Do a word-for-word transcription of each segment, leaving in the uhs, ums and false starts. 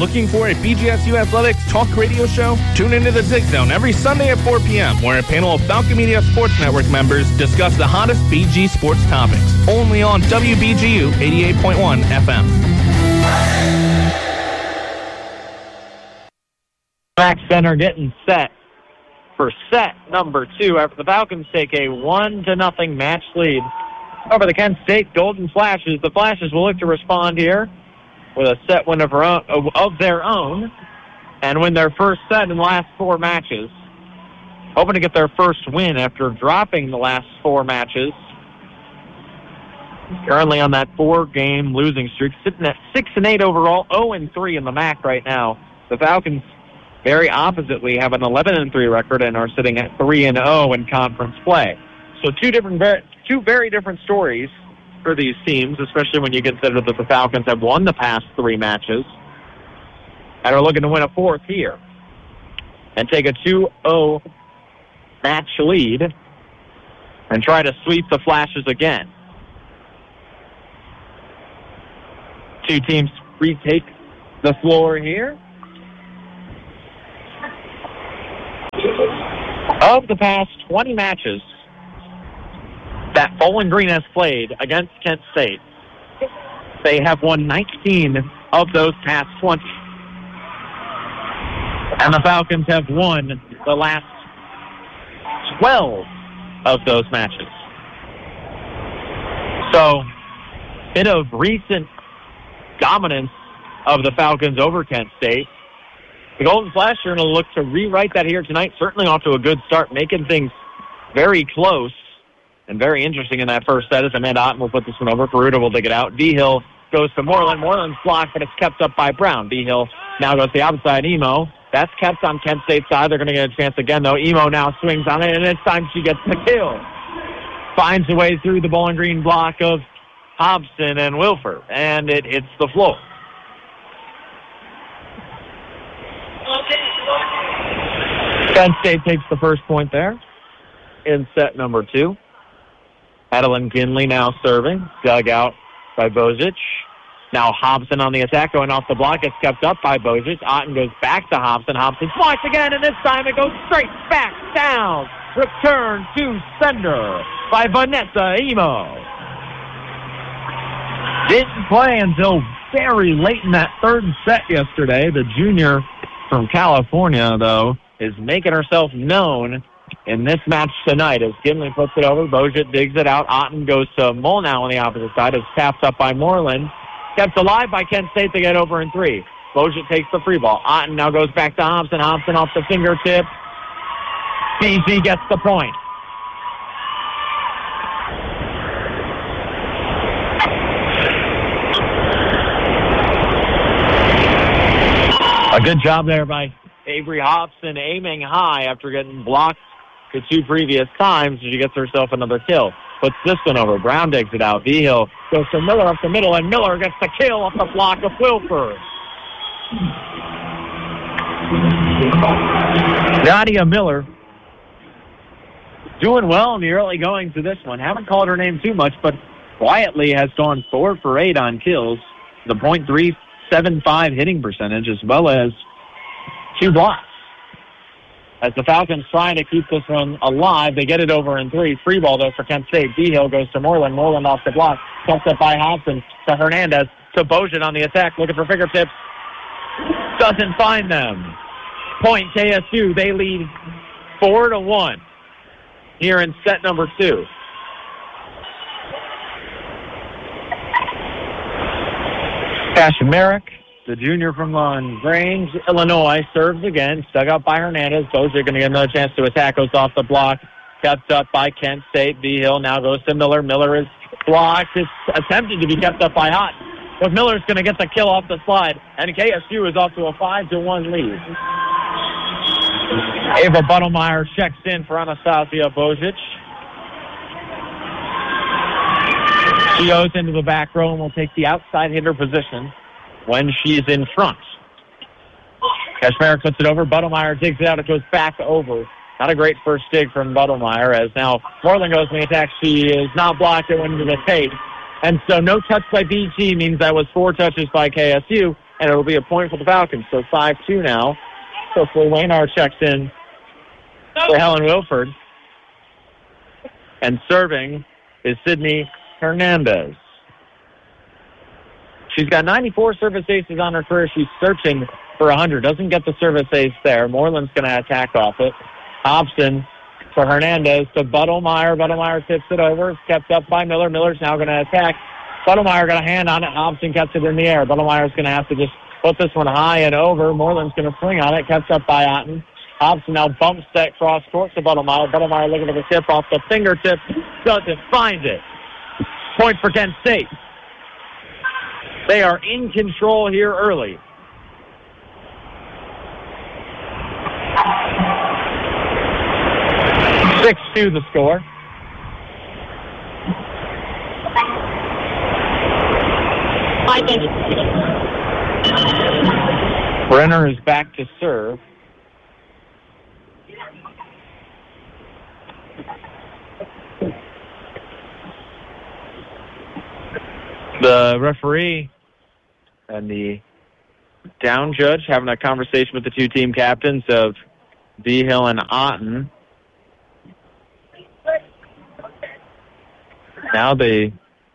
Looking for a B G S U Athletics talk radio show? Tune into the Dig Zone every Sunday at four p.m. where a panel of Falcon Media Sports Network members discuss the hottest B G sports topics. Only on W B G U eighty-eight point one F M. Back center getting set for set number two after the Falcons take a one to nothing match lead over the Kent State Golden Flashes. The Flashes will look to respond here with a set win of, her own, of their own and win their first set in the last four matches. Hoping to get their first win after dropping the last four matches. Currently on that four-game losing streak, sitting at six and eight overall, oh and three in the M A C right now. The Falcons, very oppositely, have an eleven and three record and are sitting at three and oh in conference play. So two different, two very different stories for these teams, especially when you consider that the Falcons have won the past three matches and are looking to win a fourth here and take a two oh match lead and try to sweep the Flashes again. Two teams retake the floor here. Of the past twenty matches that Bowling Green has played against Kent State, they have won nineteen of those past twenty. And the Falcons have won the last twelve of those matches. So, bit of recent dominance of the Falcons over Kent State. The Golden Flash are going to look to rewrite that here tonight. Certainly off to a good start, making things very close and very interesting in that first set as Amanda Otten will put this one over. Peruta will dig it out. D-Hill goes to Moreland. Moreland's blocked, but it's kept up by Brown. D-Hill now goes to the outside. Emo. That's kept on Kent State's side. They're going to get a chance again, though. Emo now swings on it, and it's time she gets the kill. Finds a way through the Bowling Green block of Hobson and Wilford, and it hits the floor. Kent State takes the first point there in set number two. Adeline Kinley now serving. Dug out by Bozic. Now Hobson on the attack, going off the block. Gets kept up by Bozic. Otten goes back to Hobson. Hobson blocked again, and this time it goes straight back down. Return to sender by Vanessa Emo. Didn't play until very late in that third set yesterday. The junior from California, though, is making herself known in this match tonight as Kinley puts it over. Bozic digs it out. Otten goes to Molnau on the opposite side. It's tapped up by Moreland. Kept alive by Kent State to get over in three. Bozic takes the free ball. Otten now goes back to Hobson. Hobson off the fingertip. B C gets the point. A good job there by Avery Hobson, aiming high after getting blocked the two previous times. She gets herself another kill. Puts this one over. Brown digs it out. V-Hill goes to Miller up the middle, and Miller gets the kill off the block of Wilford. Nadia Miller doing well in the early goings of this one. Haven't called her name too much, but quietly has gone four for eight on kills. The point three seven five hitting percentage, as well as two blocks. As the Falcons trying to keep this one alive, they get it over in three. Free ball, though, for Kent State. D-Hill goes to Moreland. Moreland off the block. Kept up by Hobson to Hernandez to Bozic on the attack, looking for fingertips. Doesn't find them. Point K S U. They lead four to one here in set number two. Cashin Merrick, the junior from LaGrange, Illinois, serves again. Dug up by Hernandez. Bozic going to get another chance to attack. Goes off the block. Kept up by Kent State. V-Hill now goes to Miller. Miller is blocked. It's attempted to be kept up by Hott. But Miller's going to get the kill off the slide. And K S U is off to a five to one lead. Ava Buttlemeyer checks in for Anastasia Bozic. She goes into the back row and will take the outside hitter position when she's in front. Kashmir puts it over. Buttlemeyer digs it out. It goes back over. Not a great first dig from Buttlemeyer, as now Moreland goes in the attack. She is not blocked. It went into the tape. And so no touch by B G means that was four touches by K S U. and it'll be a point for the Falcons. So five two now. So for Waynar checks in for Helen Wilford. And serving is Sydney Hernandez. She's got ninety-four service aces on her career. She's searching for one hundred. Doesn't get the service ace there. Moreland's going to attack off it. Hobson for Hernandez to Buttlemeyer. Buttlemeyer tips it over. It's kept up by Miller. Miller's now going to attack. Buttlemeyer got a hand on it. Hobson kept it in the air. Buttlmeyer's going to have to just put this one high and over. Moreland's going to swing on it. Kept up by Otten. Hobson now bumps that cross court to Buttlemeyer. Buttlemeyer looking for the tip off the fingertip. Doesn't find it. Point for Kent State. They are in control here early. six two the score. Brenner is back to serve. The referee and the down judge having a conversation with the two team captains of Behill and Otten. Now they,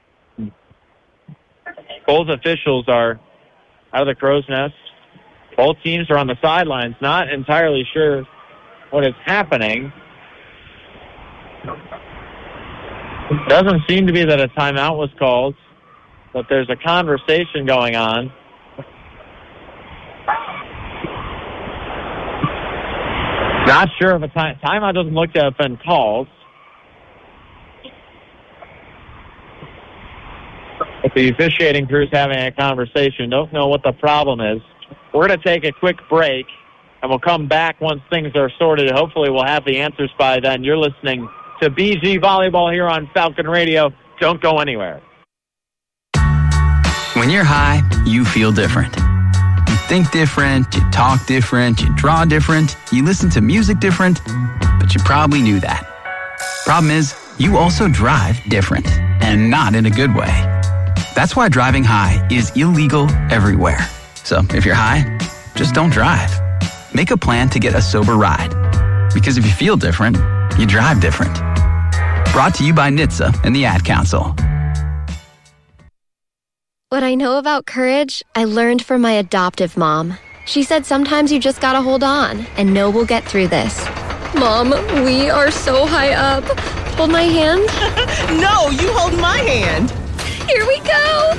both officials are out of the crow's nest. Both teams are on the sidelines, not entirely sure what is happening. Doesn't seem to be that a timeout was called, but there's a conversation going on. Not sure if a time, timeout doesn't look to have been called. But the officiating crew is having a conversation. Don't know what the problem is. We're going to take a quick break, and we'll come back once things are sorted. Hopefully we'll have the answers by then. You're listening to B G Volleyball here on Falcon Radio. Don't go anywhere. When you're high, you feel different. You think different, you talk different, you draw different, you listen to music different, but you probably knew that. Problem is, you also drive different, and not in a good way. That's why driving high is illegal everywhere. So if you're high, just don't drive. Make a plan to get a sober ride. Because if you feel different, you drive different. Brought to you by N H T S A and the Ad Council. What I know about courage, I learned from my adoptive mom. She said sometimes you just gotta hold on and know we'll get through this. Mom, we are so high up. Hold my hand. No, you hold my hand. Here we go.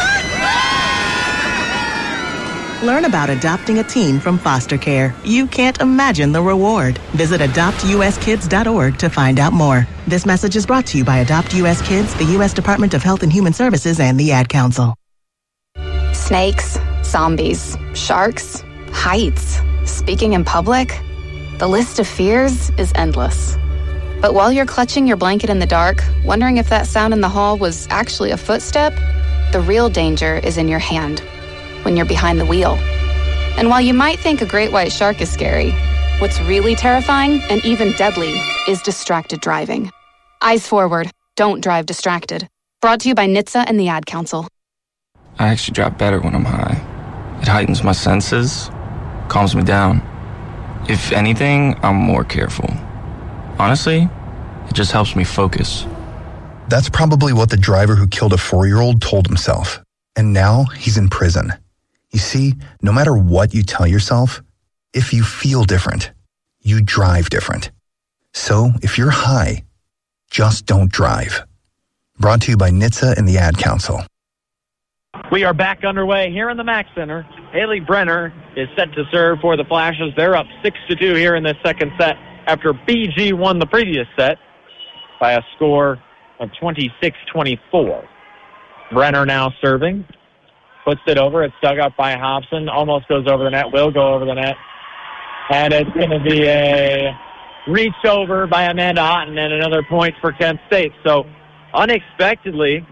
Learn about adopting a teen from foster care. You can't imagine the reward. Visit adopt u s kids dot org to find out more. This message is brought to you by Adopt U S Kids, the U S Department of Health and Human Services, and the Ad Council. Snakes, zombies, sharks, heights, speaking in public. The list of fears is endless. But while you're clutching your blanket in the dark, wondering if that sound in the hall was actually a footstep, the real danger is in your hand, when you're behind the wheel. And while you might think a great white shark is scary, what's really terrifying and even deadly is distracted driving. Eyes forward. Don't drive distracted. Brought to you by N H T S A and the Ad Council. I actually drive better when I'm high. It heightens my senses, calms me down. If anything, I'm more careful. Honestly, it just helps me focus. That's probably what the driver who killed a four-year-old told himself. And now he's in prison. You see, no matter what you tell yourself, if you feel different, you drive different. So if you're high, just don't drive. Brought to you by N H T S A and the Ad Council. We are back underway here in the Mac Center. Haley Brenner is set to serve for the Flashes. They're up six to two here in this second set after B G won the previous set by a score of twenty-six twenty-four. Brenner now serving. Puts it over. It's dug up by Hobson. Almost goes over the net. Will go over the net. And it's going to be a reach over by Amanda Otten and another point for Kent State. So unexpectedly,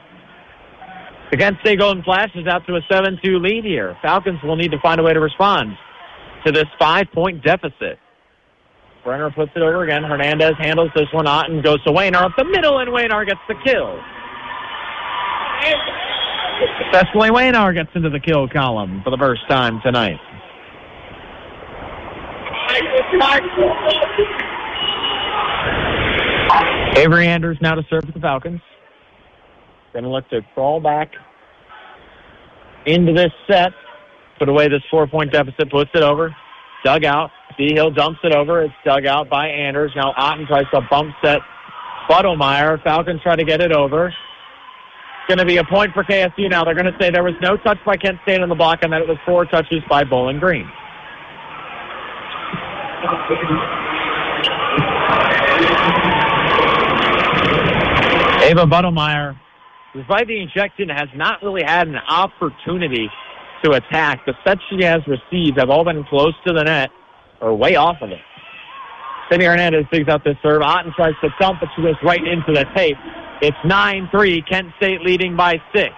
the Kent State Golden Flash is out to a seven two lead here. Falcons will need to find a way to respond to this five-point deficit. Brenner puts it over again. Hernandez handles this one. Otten goes to Waynar up the middle, and Waynar gets the kill. Cecily Waynor gets into the kill column for the first time tonight. Avery Anders now to serve for the Falcons. Going to look to crawl back into this set. Put away this four-point deficit, puts it over. Dug out. B. Hill dumps it over. It's dug out by Anders. Now Otten tries to bump set Buttlemeyer. Falcons try to get it over. It's going to be a point for K S U now. They're going to say there was no touch by Kent State on the block and that it was four touches by Bowling Green. Ava Buttlemeyer, despite the injection, has not really had an opportunity to attack. The sets she has received have all been close to the net or way off of it. Sydney Hernandez digs out this serve. Otten tries to dump, but she goes right into the tape. It's nine three, Kent State leading by six.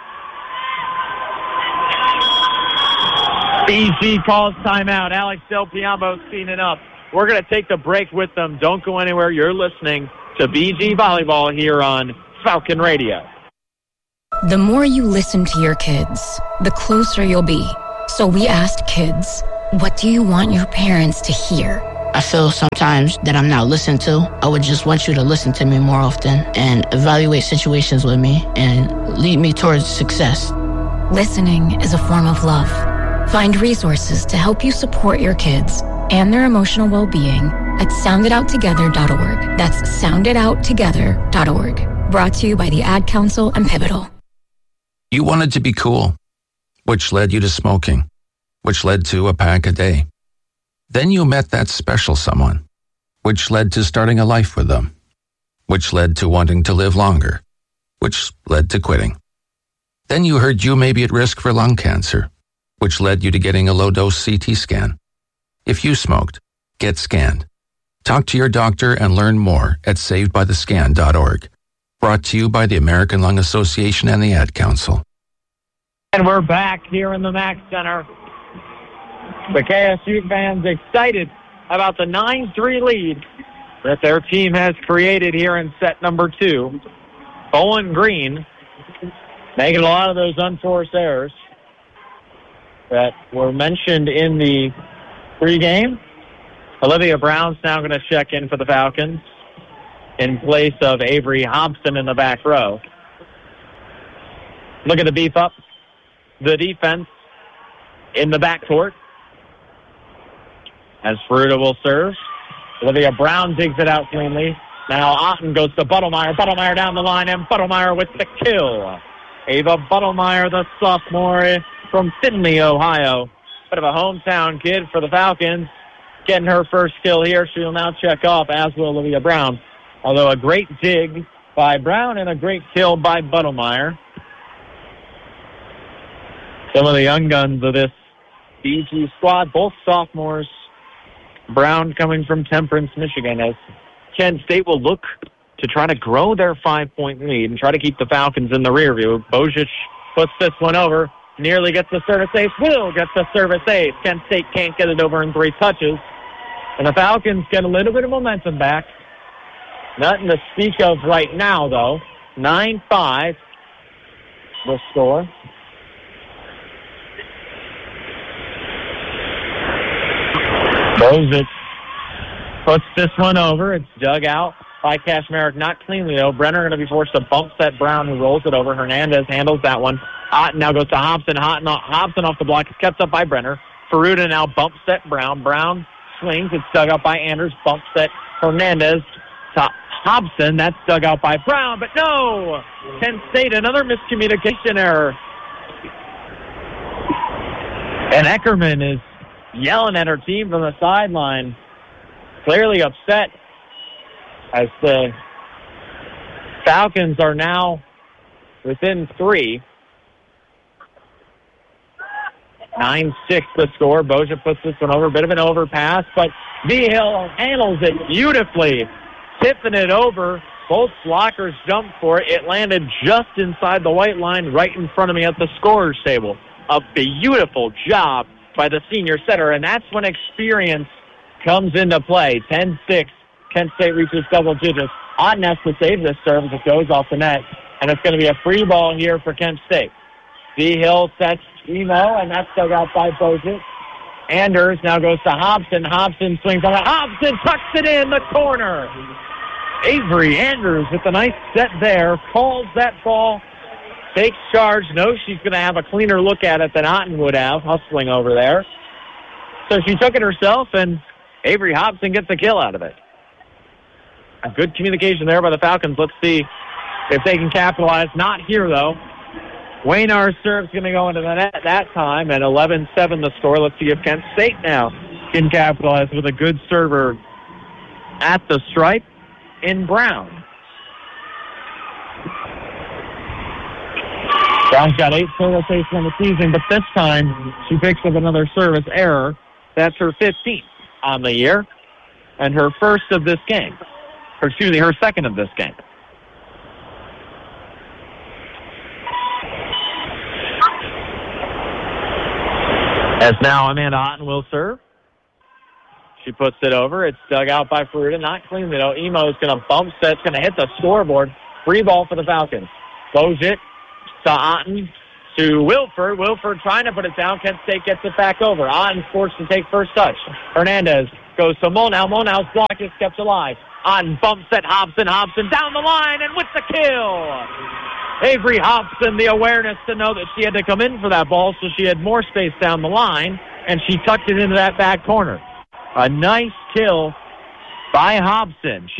B G calls timeout. Alex Del Piambo's seen enough. We're going to take the break with them. Don't go anywhere. You're listening to B G Volleyball here on Falcon Radio. The more you listen to your kids, the closer you'll be. So we asked kids, what do you want your parents to hear? I feel sometimes that I'm not listened to. I would just want you to listen to me more often and evaluate situations with me and lead me towards success. Listening is a form of love. Find resources to help you support your kids and their emotional well-being at sound it out together dot org. That's sound it out together dot org. Brought to you by the Ad Council and Pivotal. You wanted to be cool, which led you to smoking, which led to a pack a day. Then you met that special someone, which led to starting a life with them, which led to wanting to live longer, which led to quitting. Then you heard you may be at risk for lung cancer, which led you to getting a low-dose C T scan. If you smoked, get scanned. Talk to your doctor and learn more at saved by the scan dot org. Brought to you by the American Lung Association and the Ad Council. And we're back here in the Mack Center. The K S U fans excited about the nine three lead that their team has created here in set number two. Bowling Green making a lot of those unforced errors that were mentioned in the pregame. Olivia Brown's now going to check in for the Falcons in place of Avery Hobson in the back row. Look at the beef up. The defense in the backcourt. As Ferruta will serve. Olivia Brown digs it out cleanly. Now Otten goes to Buttlemeyer. Buttlemeyer down the line, and Buttlemeyer with the kill. Ava Buttlemeyer, the sophomore from Findlay, Ohio. Bit of a hometown kid for the Falcons. Getting her first kill here. She'll now check off, as will Olivia Brown. Although a great dig by Brown and a great kill by Buttlemeyer. Some of the young guns of this B G squad, both sophomores. Brown coming from Temperance, Michigan, as Kent State will look to try to grow their five-point lead and try to keep the Falcons in the rear view. Bojic puts this one over, nearly gets the service ace, will get the service ace. Kent State can't get it over in three touches. And the Falcons get a little bit of momentum back. Nothing to speak of right now, though. nine five the score. Bozic puts this one over. It's dug out by Kashmarek. Not cleanly, though. Brenner going to be forced to bump set Brown, who rolls it over. Hernandez handles that one. Otten now goes to Hobson. Hobson off the block. It's kept up by Brenner. Ferruta now bump set Brown. Brown swings. It's dug out by Anders. Bump set Hernandez to Hobson. That's dug out by Brown. But no! Kent State, another miscommunication error. And Eckerman is yelling at her team from the sideline, clearly upset, as the Falcons are now within three. nine six the score. Boja puts this one over. Bit of an overpass, but V-Hill handles it beautifully, tipping it over. Both blockers jumped for it. It landed just inside the white line right in front of me at the scorer's table. A beautiful job by the senior setter, and that's when experience comes into play. ten six, Kent State reaches double digits. Otten has to save this serve as it goes off the net, and it's going to be a free ball here for Kent State. B. Hill sets Emo, and that's dug out by Bozic. Anders now goes to Hobson. Hobson swings on it. Hobson tucks it in the corner. Avery Anders with a nice set there. Calls that ball. Takes charge. Knows she's going to have a cleaner look at it than Otten would have, hustling over there. So she took it herself, and Avery Hobson gets a kill out of it. A good communication there by the Falcons. Let's see if they can capitalize. Not here, though. Waynar's serve's going to go into the net that time, and eleven seven the score. Let's see if Kent State now can capitalize with a good server at the stripe in Brown. Brown's got eight service aces on the season, but this time she picks up another service error. That's her fifteenth on the year, and her first of this game. Or excuse me, her second of this game. As now Amanda Otten will serve. She puts it over. It's dug out by Ferruta. Not cleanly, though. Emo is going to bump set. It's going to hit the scoreboard. Free ball for the Falcons. Bozic to Otten to Wilford. Wilford trying to put it down. Kent State gets it back over. Otten's forced to take first touch. Hernandez goes to Molnau. Molnau's block is kept alive. Otten bump set Hobson. Hobson down the line and with the kill. Avery Hobson, the awareness to know that she had to come in for that ball, so she had more space down the line, and she tucked it into that back corner. A nice kill by Hobson. She